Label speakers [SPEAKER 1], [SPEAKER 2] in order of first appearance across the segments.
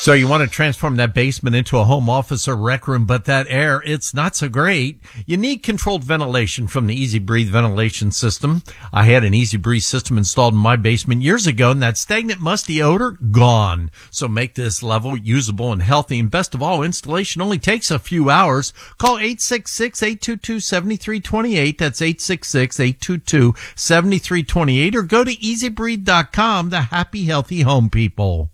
[SPEAKER 1] So you want to transform that basement into a home office or rec room, but that air, it's not so great. You need controlled ventilation from the Easy Breathe ventilation system. I had an Easy Breathe system installed in my basement years ago, and that stagnant, musty odor, gone. So make this level usable and healthy. And best of all, installation only takes a few hours. Call 866-822-7328. That's 866-822-7328. Or go to easybreathe.com, the happy, healthy home people.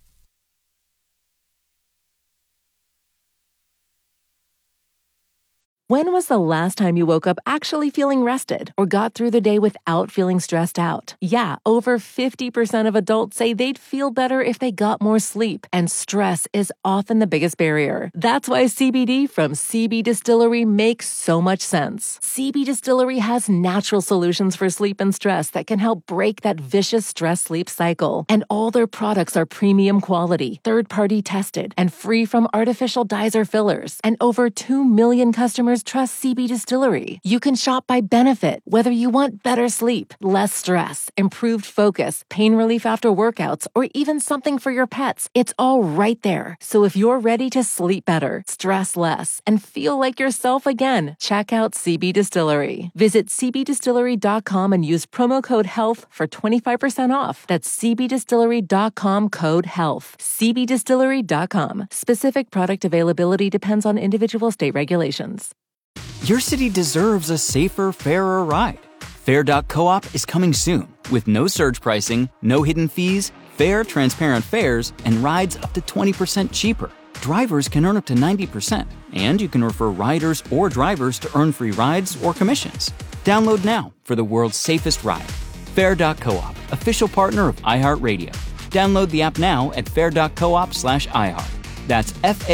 [SPEAKER 2] When was the last time you woke up actually feeling rested or got through the day without feeling stressed out? Yeah, over 50% of adults say they'd feel better if they got more sleep, and stress is often the biggest barrier. That's why CBD from CB Distillery makes so much sense. CB Distillery has natural solutions for sleep and stress that can help break that vicious stress-sleep cycle. And all their products are premium quality, third-party tested, and free from artificial dyes or fillers. And over 2 million customers trust CB Distillery. You can shop by benefit, whether you want better sleep, less stress, improved focus, pain relief after workouts, or even something for your pets. It's all right there. So if you're ready to sleep better, stress less, and feel like yourself again, check out CB Distillery. Visit cbdistillery.com and use promo code HEALTH for 25% off. That's cbdistillery.com, code HEALTH. cbdistillery.com. Specific product availability depends on individual state regulations.
[SPEAKER 3] Your city deserves a safer, fairer ride. Fair.coop is coming soon with no surge pricing, no hidden fees, fair, transparent fares, and rides up to 20% cheaper. Drivers can earn up to 90%, and you can refer riders or drivers to earn free rides or commissions. Download now for the world's safest ride. Fair.coop, official partner of iHeartRadio. Download the app now at fair.coop/iHeart. That's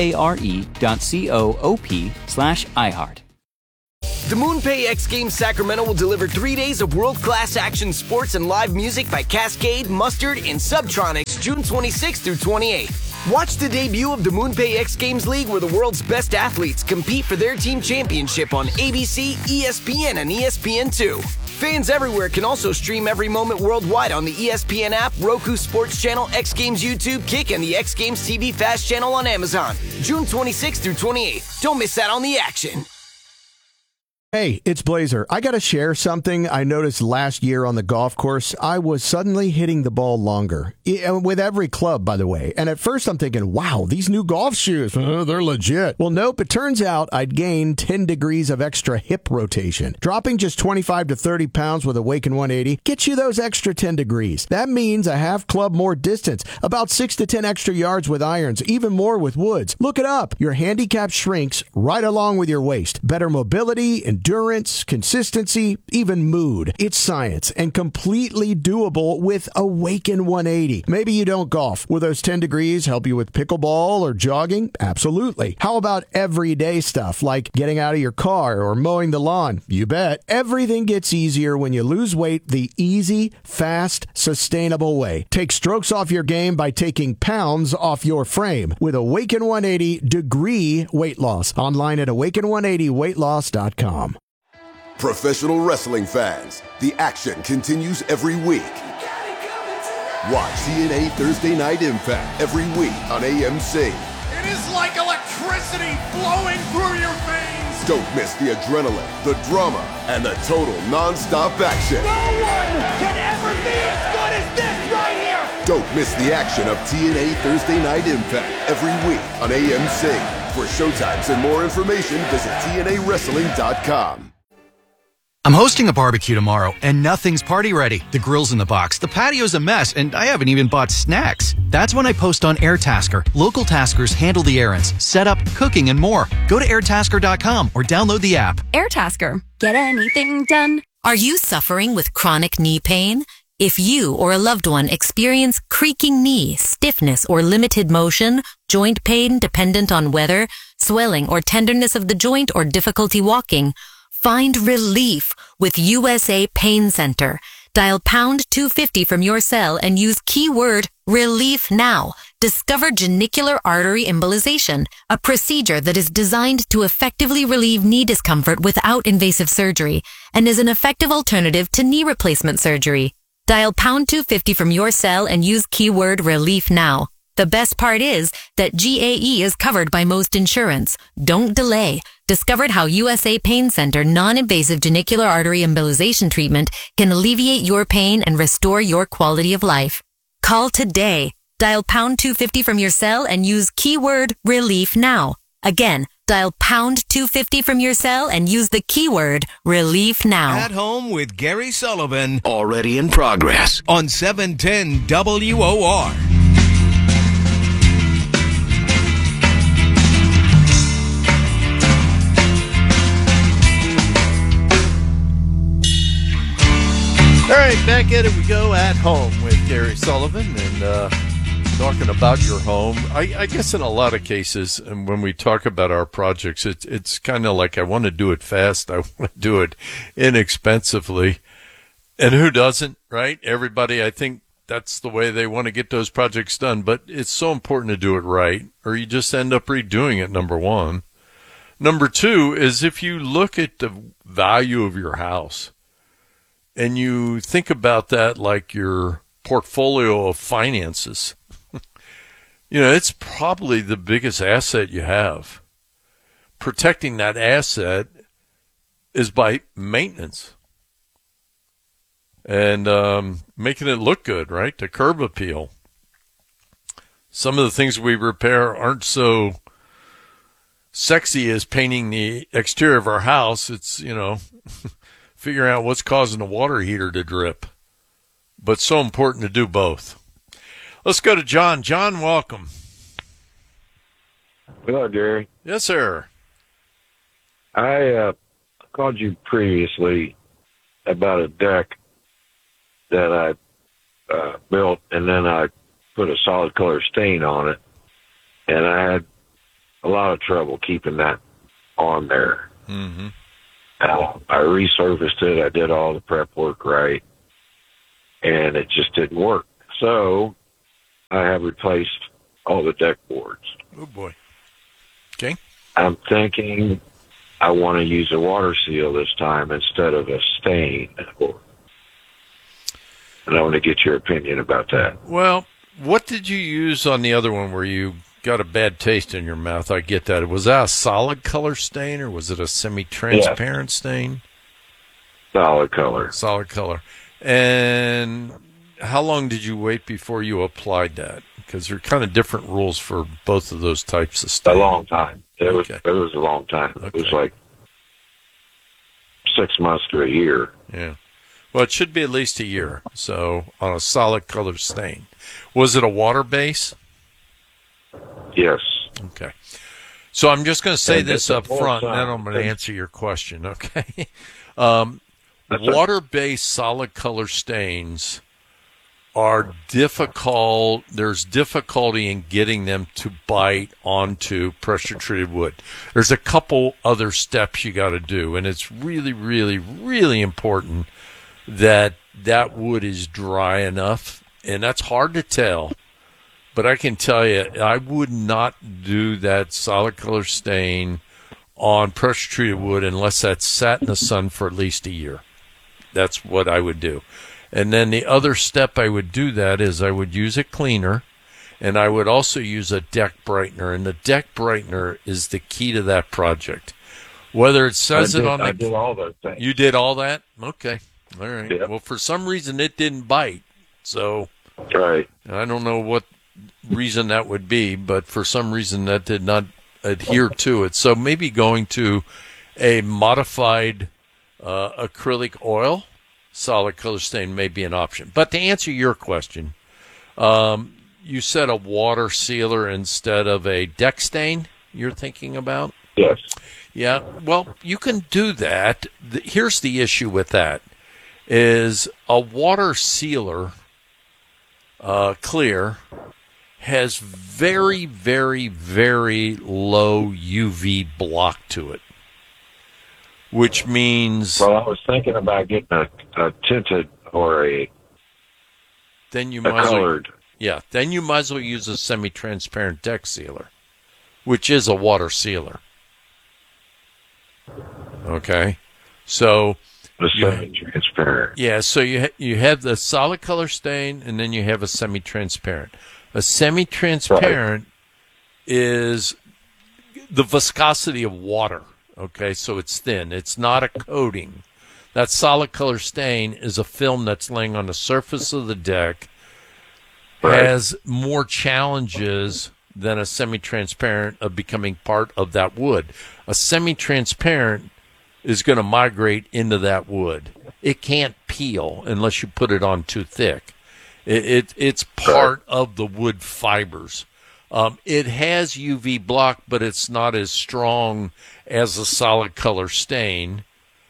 [SPEAKER 3] FARE.coop/iHeart.
[SPEAKER 4] The MoonPay X Games Sacramento will deliver 3 days of world-class action sports and live music by Cascade, Mustard, and Subtronics June 26th through 28th. Watch the debut of the MoonPay X Games League, where the world's best athletes compete for their team championship on ABC, ESPN, and ESPN2. Fans everywhere can also stream every moment worldwide on the ESPN app, Roku Sports Channel, X Games YouTube, Kick, and the X Games TV Fast Channel on Amazon. June 26th through 28th. Don't miss out on the action.
[SPEAKER 5] Hey, it's Blazer. I got to share something I noticed last year on the golf course. I was suddenly hitting the ball longer, with every club, by the way. And at first I'm thinking, wow, these new golf shoes, they're legit. Well, nope, it turns out I'd gained 10 degrees of extra hip rotation. Dropping just 25 to 30 pounds with Awaken 180 gets you those extra 10 degrees. That means a half club more distance, about 6 to 10 extra yards with irons, even more with woods. Look it up. Your handicap shrinks right along with your waist. Better mobility, endurance, consistency, even mood. It's science and completely doable with Awaken 180. Maybe you don't golf. Will those 10 degrees help you with pickleball or jogging? Absolutely. How about everyday stuff like getting out of your car or mowing the lawn? You bet. Everything gets easier when you lose weight the easy, fast, sustainable way. Take strokes off your game by taking pounds off your frame with Awaken 180 Degree Weight Loss. Online at awaken180weightloss.com.
[SPEAKER 6] Professional wrestling fans, the action continues every week. Watch TNA Thursday Night Impact every week on AMC.
[SPEAKER 7] It is like electricity flowing through your veins.
[SPEAKER 6] Don't miss the adrenaline, the drama, and the total non-stop action.
[SPEAKER 7] No one can ever be as good as this right here.
[SPEAKER 6] Don't miss the action of TNA Thursday Night Impact every week on AMC. For showtimes and more information, visit TNAWrestling.com.
[SPEAKER 8] I'm hosting a barbecue tomorrow, and nothing's party ready. The grill's in the box, the patio's a mess, and I haven't even bought snacks. That's when I post on AirTasker. Local taskers handle the errands, setup, cooking, and more. Go to airtasker.com or download the app.
[SPEAKER 9] AirTasker. Get anything done.
[SPEAKER 10] Are you suffering with chronic knee pain? If you or a loved one experience creaking knee, stiffness, or limited motion, joint pain dependent on weather, swelling or tenderness of the joint, or difficulty walking, find relief with USA Pain Center. Dial pound 250 from your cell and use keyword relief now. Discover genicular artery embolization, a procedure that is designed to effectively relieve knee discomfort without invasive surgery and is an effective alternative to knee replacement surgery. Dial pound 250 from your cell and use keyword relief now. The best part is that GAE is covered by most insurance. Don't delay. Discover how USA Pain Center non-invasive genicular artery embolization treatment can alleviate your pain and restore your quality of life. Call today. Dial pound 250 from your cell and use keyword relief now. Again, dial pound 250 from your cell and use the keyword relief now.
[SPEAKER 11] At Home with Gary Sullivan.
[SPEAKER 4] Already in progress.
[SPEAKER 11] On 710 WOR.
[SPEAKER 1] All right, back at it we go. At Home with Gary Sullivan, and talking about your home. I guess in a lot of cases, and when we talk about our projects, it's kind of like I want to do it fast. I want to do it inexpensively. And who doesn't, right? Everybody, I think that's the way they want to get those projects done. But it's so important to do it right, or you just end up redoing it, number one. Number two is if you look at the value of your house, and you think about that like your portfolio of finances, it's probably the biggest asset you have. Protecting that asset is by maintenance and making it look good, right? The curb appeal. Some of the things we repair aren't so sexy as painting the exterior of our house. It's, figuring out what's causing the water heater to drip. But so important to do both. Let's go to John. John, welcome.
[SPEAKER 12] Hello, Gary.
[SPEAKER 1] Yes, sir.
[SPEAKER 12] I called you previously about a deck that I built, and then I put a solid color stain on it, and I had a lot of trouble keeping that on there.
[SPEAKER 1] Mm-hmm.
[SPEAKER 12] I resurfaced it. I did all the prep work right, and it just didn't work. So I have replaced all the deck boards.
[SPEAKER 1] Oh, boy. Okay.
[SPEAKER 12] I'm thinking I want to use a water seal this time instead of a stain. And I want to get your opinion about that.
[SPEAKER 1] Well, what did you use on the other one where you got a bad taste in your mouth? I get that. Was that a solid color stain or was it a semi-transparent stain?
[SPEAKER 12] Solid color.
[SPEAKER 1] Solid color. And how long did you wait before you applied that? Because there are kind of different rules for both of those types of stain.
[SPEAKER 12] A long time. It was a long time. Okay. It was like 6 months to a year.
[SPEAKER 1] Yeah. Well, it should be at least a year. So on a solid color stain. Was it a water base?
[SPEAKER 12] Yes.
[SPEAKER 1] Okay. So I'm just going to say this up front, and then I'm going to answer your question, okay? Water-based solid color stains are difficult. There's difficulty in getting them to bite onto pressure-treated wood. There's a couple other steps you got to do, and it's really, really, really important that that wood is dry enough, and that's hard to tell. But I can tell you, I would not do that solid color stain on pressure-treated wood unless that's sat in the sun for at least a year. That's what I would do. And then the other step I would do that is I would use a cleaner, and I would also use a deck brightener. And the deck brightener is the key to that project. Whether it says it on the...
[SPEAKER 12] I did all those things.
[SPEAKER 1] You did all that? Okay. All right.
[SPEAKER 12] Yep.
[SPEAKER 1] Well, for some reason, it didn't bite. So
[SPEAKER 12] right.
[SPEAKER 1] I don't know what reason that would be, but for some reason that did not adhere to it. So maybe going to a modified acrylic oil solid color stain may be an option. But to answer your question, you said a water sealer instead of a deck stain you're thinking about?
[SPEAKER 12] Yes.
[SPEAKER 1] Yeah, well, you can do that. Here's the issue with that, is a water sealer, clear, has very, very, very low UV block to it, which means...
[SPEAKER 12] Well, I was thinking about getting a tinted or a colored.
[SPEAKER 1] Yeah, then you might as well use a semi-transparent deck sealer, which is a water sealer. Okay, so...
[SPEAKER 12] The semi-transparent.
[SPEAKER 1] Yeah, so you have the solid color stain, and then you have a semi-transparent. A semi-transparent is the viscosity of water. Okay, so it's thin. It's not a coating. That solid color stain is a film that's laying on the surface of the deck, has more challenges than a semi-transparent of becoming part of that wood. A semi-transparent is going to migrate into that wood. It can't peel unless you put it on too thick. It's part of the wood fibers. It has UV block, but it's not as strong as a solid color stain.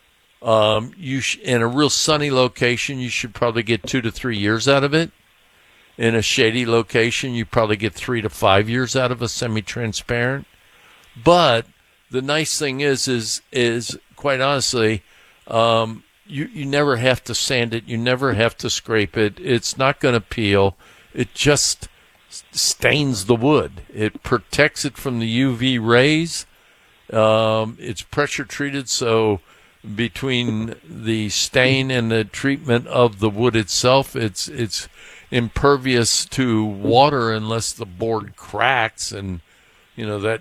[SPEAKER 1] In a real sunny location, you should probably get 2 to 3 years out of it. In a shady location, you probably get 3 to 5 years out of a semi-transparent. But the nice thing is quite honestly, you never have to sand it. You never have to scrape it. It's not going to peel. It just stains the wood. It protects it from the UV rays. It's pressure treated, so between the stain and the treatment of the wood itself, it's impervious to water unless the board cracks, and that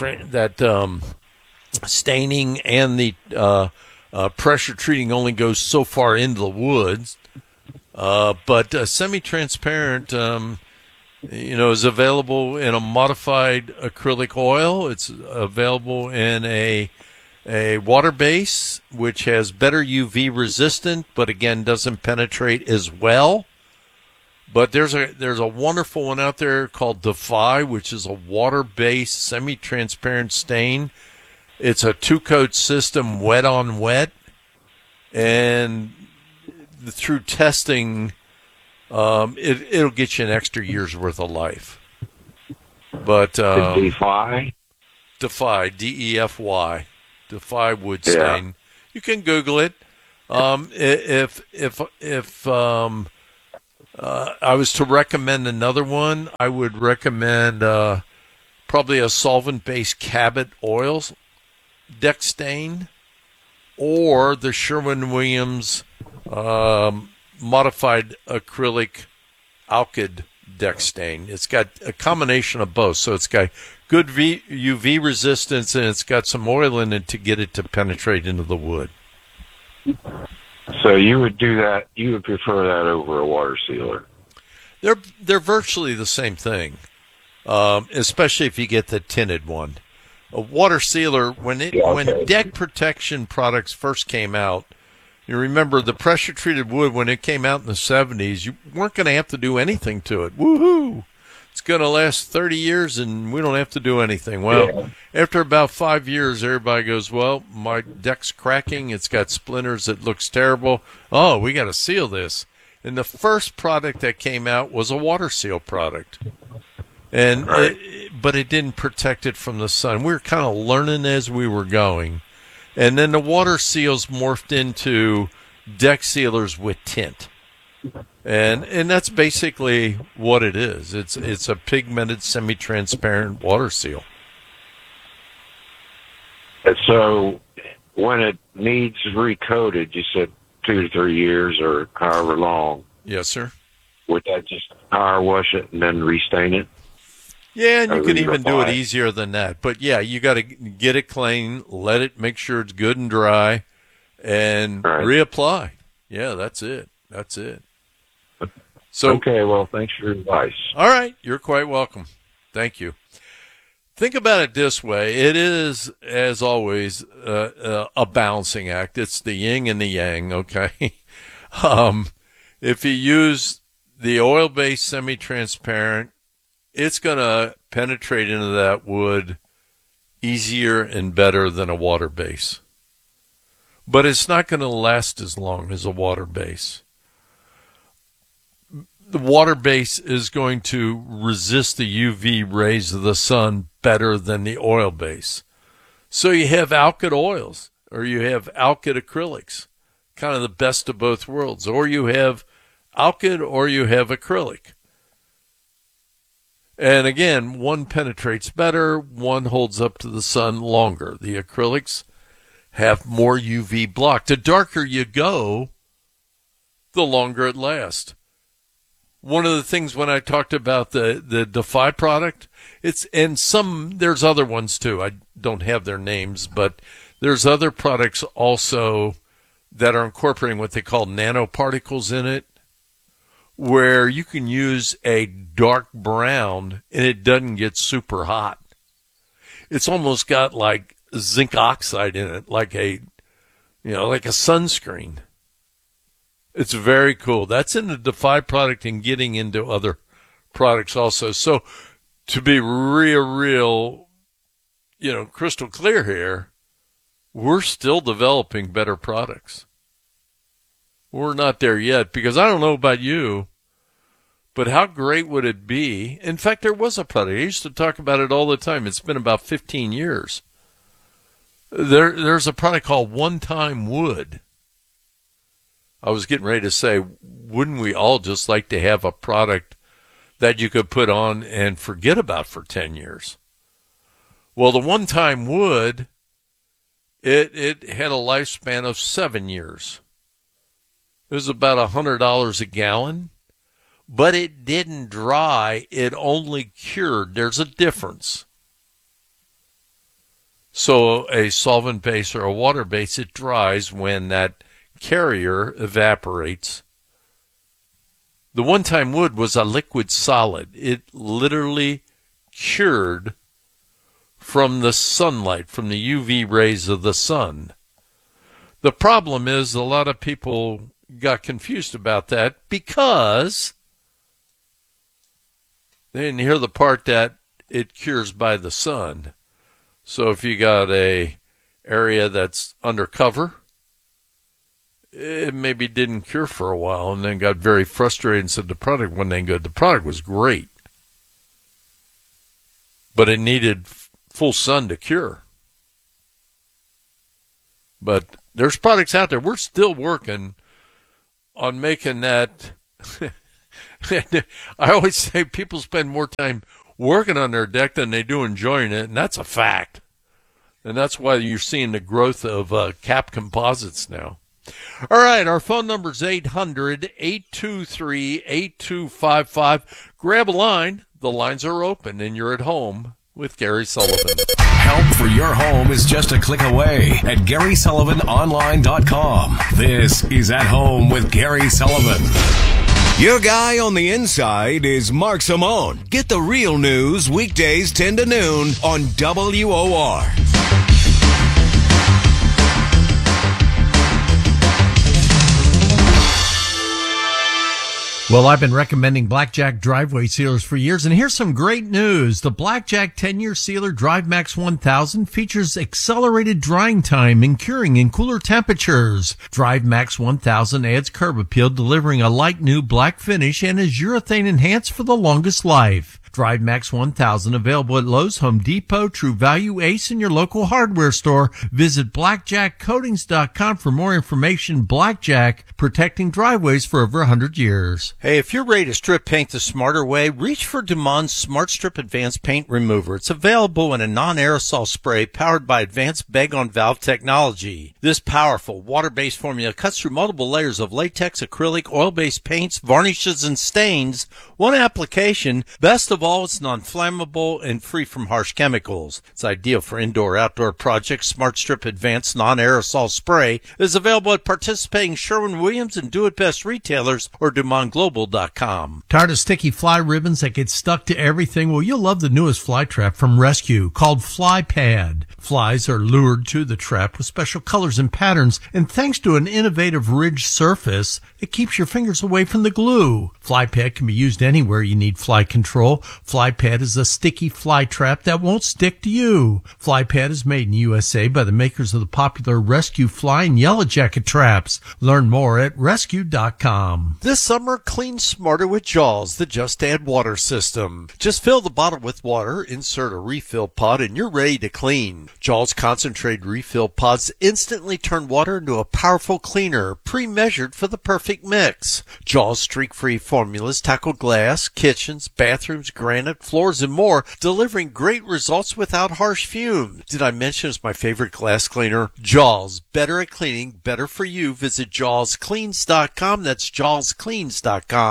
[SPEAKER 1] staining and the pressure treating only goes so far into the woods. But semi-transparent, is available in a modified acrylic oil. It's available in a water base, which has better UV resistant, but again doesn't penetrate as well. But there's a wonderful one out there called Defy, which is a water-based semi-transparent stain. It's a 2-coat system, wet on wet, and through testing, it'll get you an extra year's worth of life. But
[SPEAKER 12] Defy,
[SPEAKER 1] DEFY, Defy wood stain. Yeah. You can Google it. If I was to recommend another one, I would recommend probably a solvent-based Cabot oil deck stain, or the Sherwin-Williams modified acrylic Alkyd deck stain. It's got a combination of both, so it's got good UV resistance, and it's got some oil in it to get it to penetrate into the wood.
[SPEAKER 12] So you would do that? You would prefer that over a water sealer?
[SPEAKER 1] They're virtually the same thing, especially if you get the tinted one. A water sealer, when deck protection products first came out, you remember the pressure treated wood when it came out in the 70s, you weren't going to have to do anything to it. Woohoo! It's going to last 30 years and we don't have to do anything. Well, after about 5 years, everybody goes, well, my deck's cracking. It's got splinters. It looks terrible. Oh, we got to seal this. And the first product that came out was a water seal product. And but it didn't protect it from the sun. We were kind of learning as we were going. And then the water seals morphed into deck sealers with tint. And that's basically what it is. It's a pigmented, semi-transparent water seal.
[SPEAKER 12] And so when it needs recoated, you said 2 to 3 years or however long.
[SPEAKER 1] Yes, sir.
[SPEAKER 12] Would that just power wash it and then restain it?
[SPEAKER 1] Yeah, and you could even do it easier than that. But yeah, you got to get it clean, let it, make sure it's good and dry, and reapply. Yeah, that's it. That's it. So
[SPEAKER 12] okay, well, thanks for your advice.
[SPEAKER 1] All right, you're quite welcome. Thank you. Think about it this way. It is, as always, a balancing act. It's the yin and the yang, okay? If you use the oil-based semi-transparent, it's going to penetrate into that wood easier and better than a water base. But it's not going to last as long as a water base. The water base is going to resist the UV rays of the sun better than the oil base. So you have Alkyd oils, or you have Alkyd acrylics, kind of the best of both worlds. Or you have Alkyd or you have acrylic. And again, one penetrates better, one holds up to the sun longer. The acrylics have more UV block. The darker you go, the longer it lasts.
[SPEAKER 13] one of the things when I talked about the Defy product, there's other ones too. I don't have their names, but there's other products also that are incorporating what they call nanoparticles in it, where you can use a dark brown and it doesn't get super hot. It's almost got like zinc oxide in it, like a sunscreen. It's very cool. That's in the Defy product and getting into other products also. So to be real, crystal clear here, we're still developing better products. We're not there yet, because I don't know about you, but how great would it be? In fact, there was a product. I used to talk about it all the time. It's been about 15 years. There's a product called One Time Wood. I was getting ready to say, wouldn't we all just like to have a product that you could put on and forget about for 10 years? Well, the One Time Wood, it had a lifespan of 7 years. It was about $100 a gallon, but it didn't dry. It only cured. There's a difference. So a solvent base or a water base, it dries when that carrier evaporates. The One Time Wood was a liquid solid. It literally cured from the sunlight, from the UV rays of the sun. The problem is a lot of people got confused about that because they didn't hear the part that it cures by the sun. So if you got a area that's undercover, it maybe didn't cure for a while and then got very frustrated and said the product wasn't any good. The product was great, but it needed full sun to cure. But there's products out there. We're still working on making that. I always say people spend more time working on their deck than they do enjoying it, and that's a fact. And that's why you're seeing the growth of cap composites now. All right, our phone number is 800-823-8255. Grab a line. The lines are open, and you're at home with Gary Sullivan.
[SPEAKER 14] Help for your home is just a click away at GarySullivanOnline.com. This is At Home with Gary Sullivan.
[SPEAKER 11] Your guy on the inside is Mark Simone. Get the real news weekdays 10 to noon on WOR.
[SPEAKER 1] Well, I've been recommending Blackjack driveway sealers for years, and here's some great news. The Blackjack 10-year sealer DriveMax 1000 features accelerated drying time and curing in cooler temperatures. DriveMax 1000 adds curb appeal, delivering a light new black finish, and is urethane enhanced for the longest life. DriveMax 1000 available at Lowe's, Home Depot, True Value, Ace, and your local hardware store. Visit blackjackcoatings.com for more information. Blackjack, protecting driveways for over 100 years.
[SPEAKER 15] Hey, if you're ready to strip paint the smarter way, reach for Dumont Smart Strip Advanced Paint Remover. It's available in a non-aerosol spray powered by advanced bag-on-valve technology. This powerful water-based formula cuts through multiple layers of latex, acrylic, oil-based paints, varnishes, and stains. One application. Best of all, it's non-flammable and free from harsh chemicals. It's ideal for indoor-outdoor projects. Smart Strip Advanced Non-Aerosol Spray is available at participating Sherwin-Williams and Do-It-Best retailers or DumontGlobal.com.
[SPEAKER 1] Tired of sticky fly ribbons that get stuck to everything? Well, you'll love the newest fly trap from Rescue called Fly Pad. Flies are lured to the trap with special colors and patterns, and thanks to an innovative ridged surface, it keeps your fingers away from the glue. Fly Pad can be used anywhere you need fly control. Fly Pad is a sticky fly trap that won't stick to you. Fly Pad is made in USA by the makers of the popular Rescue Fly and Yellow Jacket traps. Learn more at rescue.com.
[SPEAKER 15] This summer, clean smarter with Jaws, the Just Add Water system. Just fill the bottle with water, insert a refill pod, and you're ready to clean. Jaws concentrated refill pods instantly turn water into a powerful cleaner, pre-measured for the perfect mix. Jaws streak-free formulas tackle glass, kitchens, bathrooms, granite, floors, and more, delivering great results without harsh fumes. Did I mention it's my favorite glass cleaner? Jaws, better at cleaning, better for you. Visit JawsCleans.com. That's JawsCleans.com.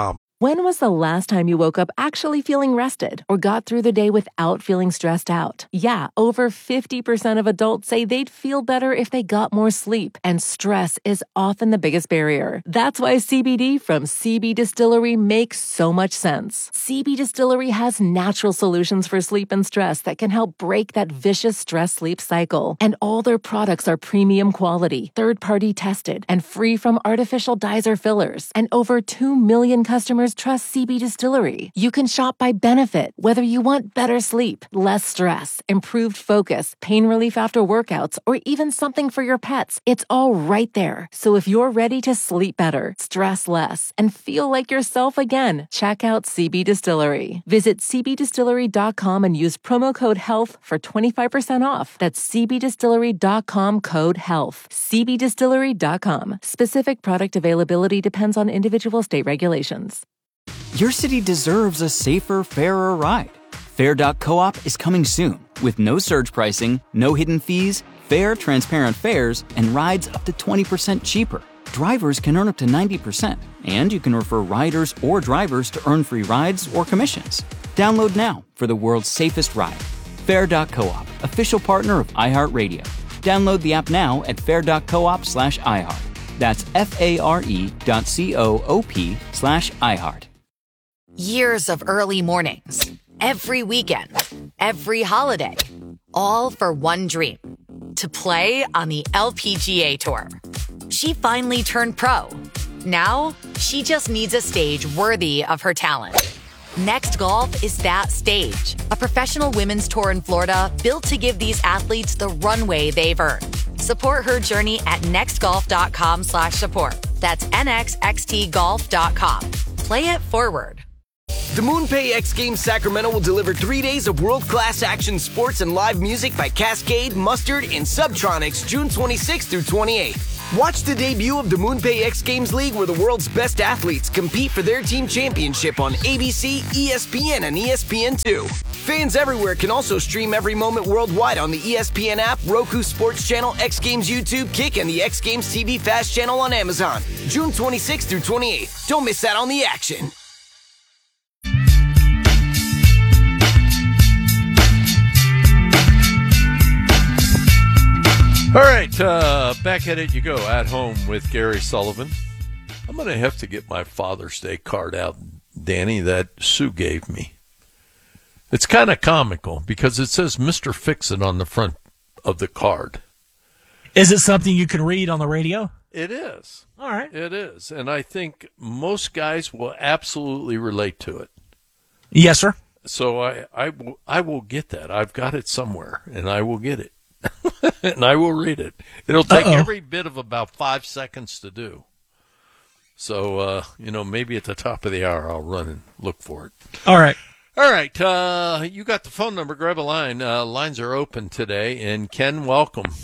[SPEAKER 2] When was the last time you woke up actually feeling rested or got through the day without feeling stressed out? Yeah, over 50% of adults say they'd feel better if they got more sleep, and stress is often the biggest barrier. That's why CBD from CB Distillery makes so much sense. CB Distillery has natural solutions for sleep and stress that can help break that vicious stress-sleep cycle. And all their products are premium quality, third-party tested, and free from artificial dyes or fillers. And over 2 million customers trust CB Distillery. You can shop by benefit, whether you want better sleep, less stress, improved focus, pain relief after workouts, or even something for your pets. It's all right there. So if you're ready to sleep better, stress less, and feel like yourself again, check out CB Distillery. Visit cbdistillery.com and use promo code HEALTH for 25% off. That's cbdistillery.com, code HEALTH. cbdistillery.com. Specific product availability depends on individual state regulations.
[SPEAKER 3] Your city deserves a safer, fairer ride. Fair.coop is coming soon with no surge pricing, no hidden fees, fair, transparent fares, and rides up to 20% cheaper. Drivers can earn up to 90%, and you can refer riders or drivers to earn free rides or commissions. Download now for the world's safest ride. Fair.coop, official partner of iHeartRadio. Download the app now at fair.coop/iHeart. That's FARE.coop/iHeart.
[SPEAKER 16] Years of early mornings, every weekend, every holiday, all for one dream, to play on the LPGA Tour. She finally turned pro. Now, she just needs a stage worthy of her talent. Next Golf is that stage, a professional women's tour in Florida built to give these athletes the runway they've earned. Support her journey at nextgolf.com/support. That's nxxtgolf.com. Play it forward.
[SPEAKER 4] The MoonPay X Games Sacramento will deliver 3 days of world-class action sports and live music by Cascade, Mustard, and Subtronics June 26th through 28th. Watch the debut of the MoonPay X Games League, where the world's best athletes compete for their team championship on ABC, ESPN, and ESPN2. Fans everywhere can also stream every moment worldwide on the ESPN app, Roku Sports Channel, X Games YouTube, Kick, and the X Games TV Fast channel on Amazon. June 26th through 28th. Don't miss out on the action.
[SPEAKER 13] All right, back at it you go, at home with Gary Sullivan. I'm going to have to get my Father's Day card out, Danny, that Sue gave me. It's kind of comical because it says Mr. Fix-It on the front of the card.
[SPEAKER 17] Is it something you can read on the radio?
[SPEAKER 13] It is.
[SPEAKER 17] All right.
[SPEAKER 13] It is, and I think most guys will absolutely relate to it.
[SPEAKER 17] Yes, sir.
[SPEAKER 13] So I will get that. I've got it somewhere, and I will get it. And I will read it. It'll take every bit of about 5 seconds to do. So, maybe at the top of the hour I'll run and look for it.
[SPEAKER 17] All right.
[SPEAKER 13] All right. You got the phone number. Grab a line. Lines are open today. And Ken, welcome.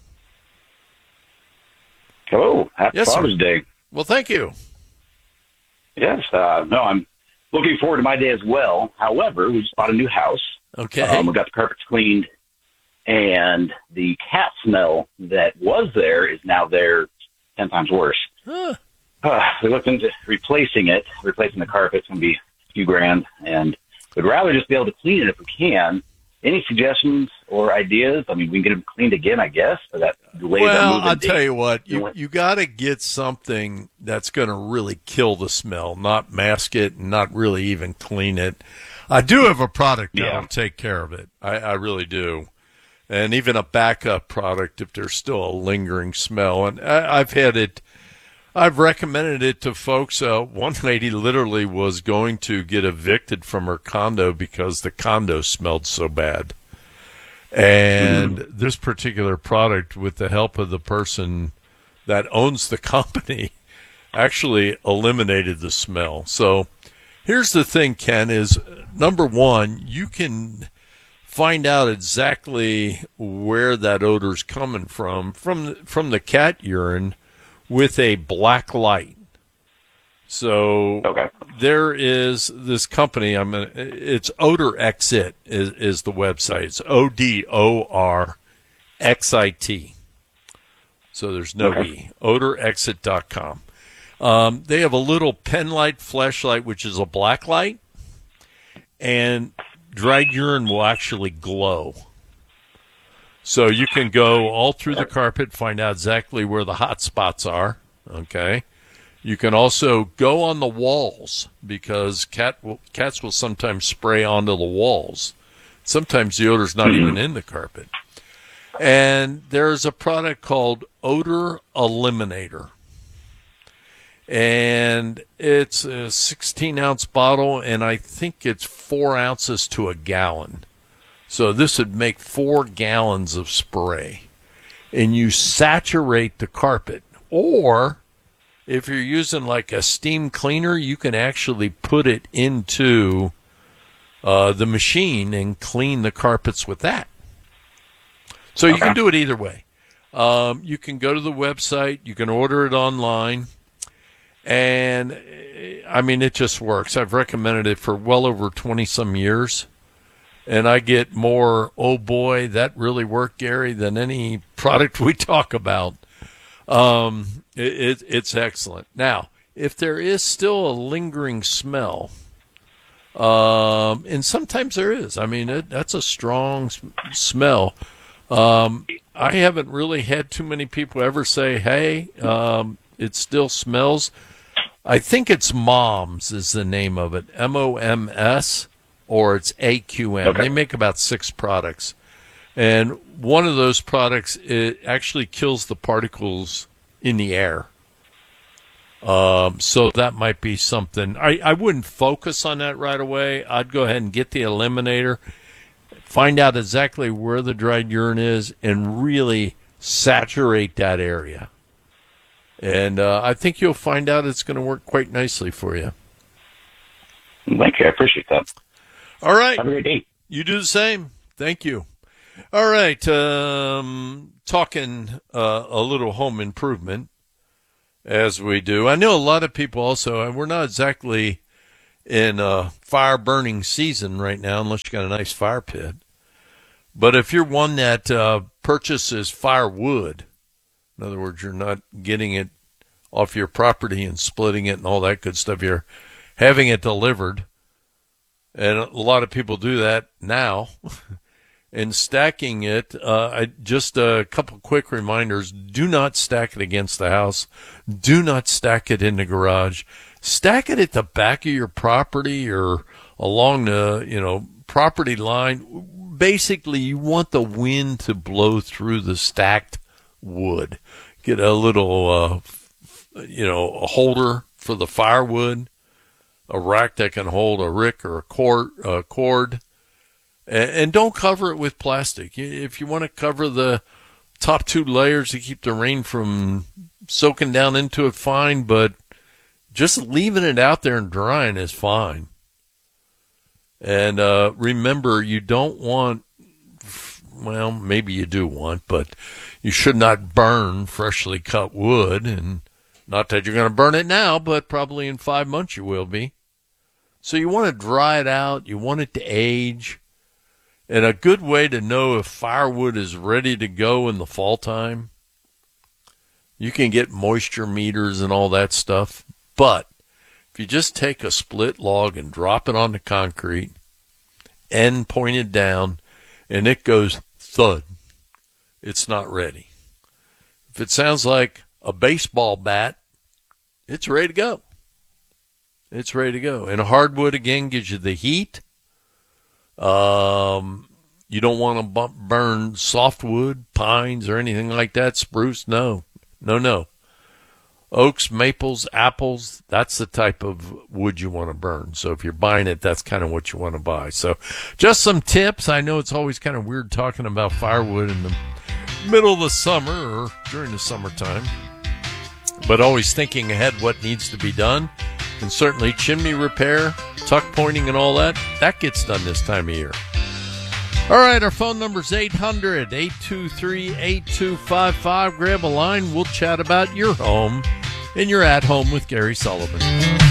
[SPEAKER 18] Hello. Happy Father's Day.
[SPEAKER 13] Well, thank you.
[SPEAKER 18] Yes. I'm looking forward to my day as well. However, we just bought a new house.
[SPEAKER 13] Okay.
[SPEAKER 18] We got the carpets cleaned. And the cat smell that was there is now there 10 times worse.
[SPEAKER 13] Huh.
[SPEAKER 18] We looked into replacing the carpet. It's going to be a few grand, and we'd rather just be able to clean it if we can. Any suggestions or ideas? I mean, we can get them cleaned again, I guess, but that delays our moving
[SPEAKER 13] I'll
[SPEAKER 18] date.
[SPEAKER 13] tell you what, you got to get something that's going to really kill the smell, not mask it and not really even clean it. I do have a product that'll take care of it. I really do. And even a backup product if there's still a lingering smell. And I've recommended it to folks. One lady literally was going to get evicted from her condo because the condo smelled so bad. And this particular product, with the help of the person that owns the company, actually eliminated the smell. So here's the thing, Ken, is number one, you can find out exactly where that odor's coming from the cat urine with a black light. So there is this company. It's Odor Exit is the website. It's ODORXIT. So there's no E. OdorExit.com. They have a little pen light flashlight, which is a black light, and dried urine will actually glow. So you can go all through the carpet, find out exactly where the hot spots are, okay? You can also go on the walls, because cats will sometimes spray onto the walls. Sometimes the odor's not even in the carpet. And there's a product called Odor Eliminator. And it's a 16-ounce bottle, and I think it's 4 ounces to a gallon. So this would make 4 gallons of spray. And you saturate the carpet. Or if you're using like a steam cleaner, you can actually put it into the machine and clean the carpets with that. So you can do it either way. You can go to the website. You can order it online. And, I mean, it just works. I've recommended it for well over 20-some years. And I get more, oh, boy, that really worked, Gary, than any product we talk about. It's excellent. Now, if there is still a lingering smell, and sometimes there is. I mean, that's a strong smell. I haven't really had too many people ever say, hey, it still smells. I think it's Moms is the name of it, MOMS, or it's AQM. Okay. They make about 6 products. And one of those products, it actually kills the particles in the air. So that might be something. I wouldn't focus on that right away. I'd go ahead and get the eliminator, find out exactly where the dried urine is, and really saturate that area. And I think you'll find out it's going to work quite nicely for you.
[SPEAKER 18] Thank you. I appreciate that.
[SPEAKER 13] All right.
[SPEAKER 18] Have a great day.
[SPEAKER 13] You do the same. Thank you. All right. Talking a little home improvement, as we do. I know a lot of people also, and we're not exactly in fire burning season right now unless you got a nice fire pit. But if you're one that purchases firewood, in other words, you're not getting it off your property and splitting it and all that good stuff, you're having it delivered. And a lot of people do that now. And stacking it, just a couple quick reminders. Do not stack it against the house. Do not stack it in the garage. Stack it at the back of your property or along the, property line. Basically, you want the wind to blow through the stacked wood. Get a little, a holder for the firewood, a rack that can hold a rick or a cord. And don't cover it with plastic. If you want to cover the top 2 layers to keep the rain from soaking down into it, fine, but just leaving it out there and drying is fine. And remember, you don't want, well, maybe you do want, but you should not burn freshly cut wood. And not that you're going to burn it now, but probably in 5 months you will be. So you want to dry it out. You want it to age. And a good way to know if firewood is ready to go in the fall time, you can get moisture meters and all that stuff. But if you just take a split log and drop it on the concrete, end pointed down, and it goes thud, it's not ready. If it sounds like a baseball bat, it's ready to go. It's ready to go. And hardwood, again, gives you the heat. You don't want to burn softwood, pines, or anything like that. Spruce, no. Oaks, maples, apples, that's the type of wood you want to burn. So if you're buying it, that's kind of what you want to buy. So just some tips. I know it's always kind of weird talking about firewood in the middle of the summer or during the summertime, but always thinking ahead what needs to be done. And certainly chimney repair, tuck pointing and all that gets done this time of year. All right, our phone number is 800-823-8255. Grab a line. We'll chat about your home and you're at home with Gary Sullivan.